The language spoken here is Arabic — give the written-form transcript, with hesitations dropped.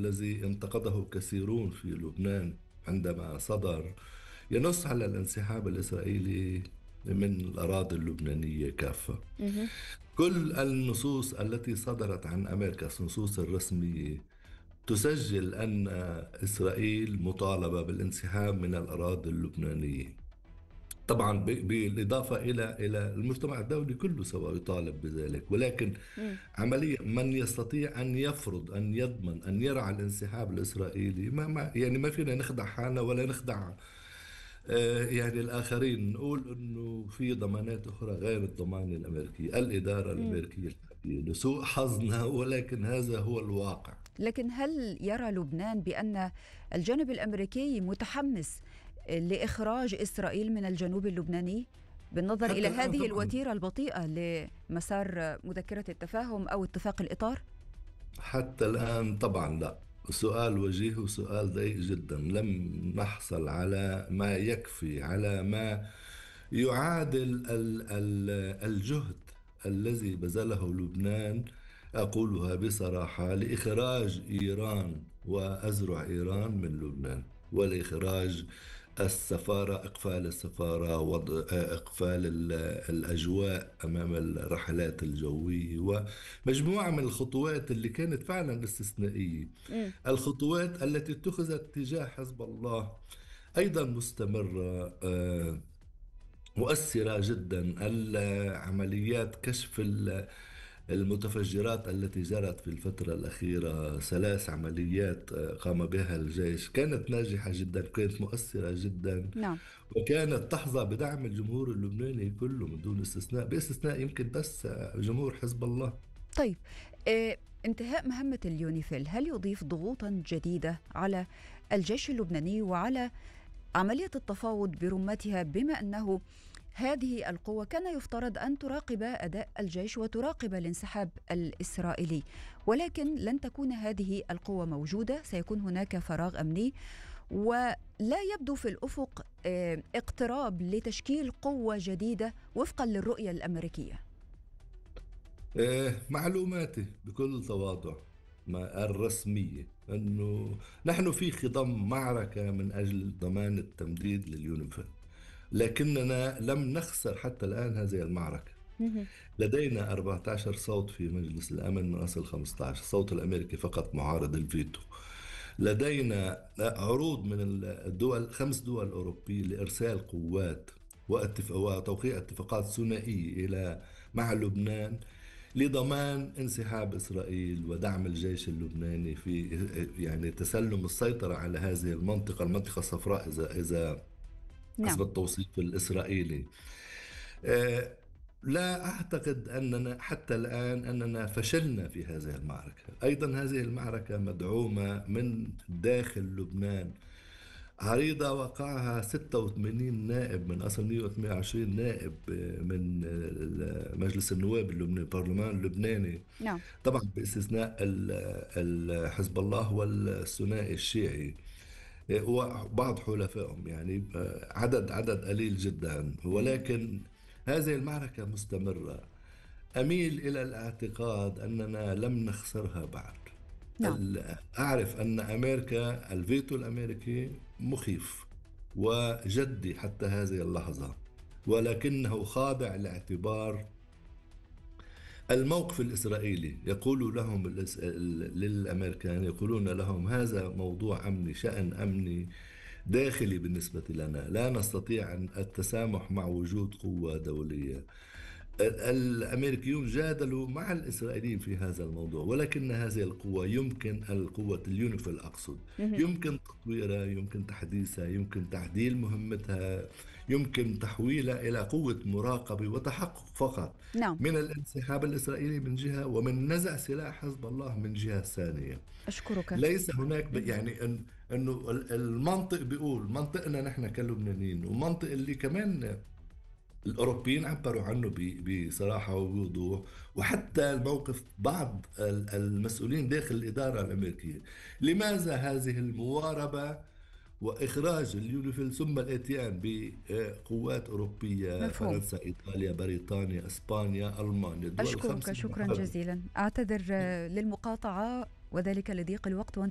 الذي انتقده كثيرون في لبنان عندما صدر ينص على الانسحاب الإسرائيلي من الأراضي اللبنانية كافة. مهم. كل النصوص التي صدرت عن أمريكا، النصوص الرسمية، تسجل أن إسرائيل مطالبة بالانسحاب من الأراضي اللبنانية. طبعا بالإضافة إلى المجتمع الدولي كله سواء يطالب بذلك، ولكن مم. عمليا من يستطيع أن يفرض، أن يضمن، أن يرعى الانسحاب الإسرائيلي، يعني ما فينا نخدع حالنا ولا نخدع يعني الآخرين. نقول أنه في ضمانات أخرى غير الضمان الأمريكي، الإدارة مم. الأمريكية الحالية لسوء حظنا، ولكن هذا هو الواقع. لكن هل يرى لبنان بأن الجانب الأمريكي متحمس لإخراج إسرائيل من الجنوب اللبناني بالنظر إلى حتى الآن هذه طبعا، الوتيرة البطيئة لمسار مذكرة التفاهم أو اتفاق الإطار؟ حتى الآن طبعا لا. سؤال وجيه وسؤال ضيق جدا. لم نحصل على ما يكفي، على ما يعادل الجهد الذي بذله لبنان، أقولها بصراحة، لإخراج إيران وأزرع إيران من لبنان، ولإخراج السفارة، إقفال السفارة، وضع إقفال الأجواء أمام الرحلات الجوية، ومجموعة من الخطوات اللي كانت فعلا استثنائية. مم. الخطوات التي اتخذت تجاه حزب الله أيضا مستمرة، مؤثرة جدا. عمليات كشف المتفجرات التي جرت في الفترة الأخيرة، 3 عمليات قام بها الجيش، كانت ناجحة جدا، كانت مؤثرة جدا، نعم. وكانت تحظى بدعم الجمهور اللبناني كله من دون استثناء، باستثناء يمكن بس جمهور حزب الله. طيب، انتهاء مهمة اليونيفيل هل يضيف ضغوطا جديدة على الجيش اللبناني وعلى عملية التفاوض برمتها، بما أنه هذه القوة كان يفترض أن تراقب أداء الجيش وتراقب الانسحاب الإسرائيلي، ولكن لن تكون هذه القوة موجودة، سيكون هناك فراغ أمني ولا يبدو في الأفق اقتراب لتشكيل قوة جديدة وفقا للرؤية الأمريكية؟ معلوماتي بكل تواضع ما الرسمية أنه نحن في خضم معركة من أجل ضمان التمديد لليونيفيل، لكننا لم نخسر حتى الآن هذه المعركة. مهم. لدينا 14 صوت في مجلس الأمن من أصل 15، الصوت الأمريكي فقط معارض الفيتو. لدينا عروض من الدول، 5 دول أوروبية لإرسال قوات وتوقيع اتفاقات ثنائية مع لبنان لضمان انسحاب إسرائيل ودعم الجيش اللبناني في يعني تسلم السيطرة على هذه المنطقة الصفراء، إذا حسب نعم. التوصيف الإسرائيلي. آه، لا أعتقد أننا حتى الآن أننا فشلنا في هذه المعركة. أيضا هذه المعركة مدعومة من داخل لبنان، عريضة وقعها 86 نائب من أصل 128 نائب من مجلس النواب اللبناني، البرلمان اللبناني، نعم. طبعا باستثناء حزب الله والثنائي الشيعي وبعض حلفائهم، يعني عدد قليل جدا، مهم. ولكن هذه المعركة مستمرة. أميل إلى الاعتقاد أننا لم نخسرها بعد. نعم. أعرف أن أمريكا، الفيتو الأمريكي مخيف وجدي حتى هذه اللحظة، ولكنه خاضع لاعتبار الموقف الإسرائيلي. يقول لهم للأمريكان، يقولون لهم هذا موضوع أمني، شأن أمني داخلي بالنسبة لنا، لا نستطيع التسامح مع وجود قوة دولية. الأمريكيون جادلوا مع الإسرائيليين في هذا الموضوع، ولكن هذه القوة يمكن، القوة اليونيفيل أقصد، مهم. يمكن تطويرها، يمكن تحديثها، يمكن تعديل مهمتها، يمكن تحويلها إلى قوة مراقبة وتحقق فقط نعم. من الانسحاب الإسرائيلي من جهة، ومن نزع سلاح حزب الله من جهة ثانية. أشكرك. ليس هناك مهم. يعني انه المنطق بيقول، منطقنا نحن كلبنانيين، ومنطق اللي كمان الأوروبيين عبروا عنه بصراحة وبوضوح، وحتى الموقف بعض المسؤولين داخل الإدارة الأمريكية. لماذا هذه المواربة وإخراج اليونيفيل ثم الإتيان بقوات أوروبية، مفهوم. فرنسا، إيطاليا، بريطانيا، إسبانيا، ألمانيا، الدول أشكرك الخمسة شكرا المحاربة. جزيلا. أعتذر للمقاطعة وذلك لضيق الوقت.